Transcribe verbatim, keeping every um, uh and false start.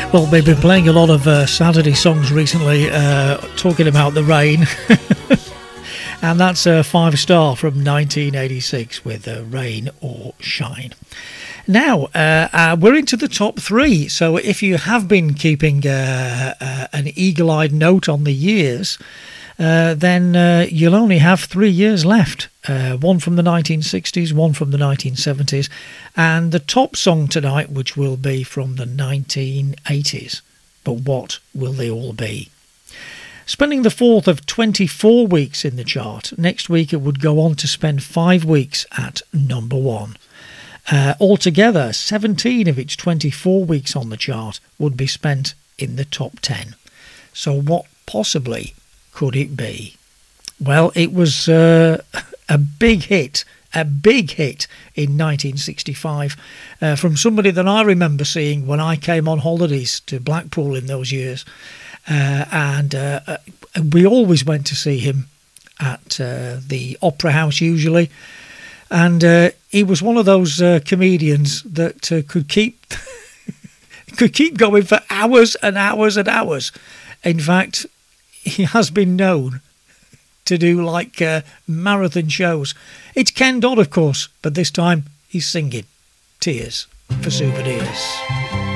Well, we've been playing a lot of uh, Saturday songs recently, uh, talking about the rain. And that's a five star from nineteen eighty-six with uh, Rain or Shine. Now, uh, uh, we're into the top three. So if you have been keeping uh, uh, an eagle-eyed note on the years, uh, then uh, you'll only have three years left. Uh, one from the nineteen sixties, one from the nineteen seventies, and the top song tonight, which will be from the nineteen eighties. But what will they all be? Spending the fourth of twenty-four weeks in the chart, next week it would go on to spend five weeks at number one. Uh, altogether, seventeen of its twenty-four weeks on the chart would be spent in the top ten. So what possibly could it be? Well, it was uh, a big hit, a big hit in nineteen sixty-five uh, from somebody that I remember seeing when I came on holidays to Blackpool in those years. Uh, and uh, we always went to see him at uh, the Opera House usually. And uh, he was one of those uh, comedians that uh, could keep could keep going for hours and hours and hours. In fact, he has been known to do like uh, marathon shows. It's Ken Dodd, of course, but this time he's singing Tears for Souvenirs.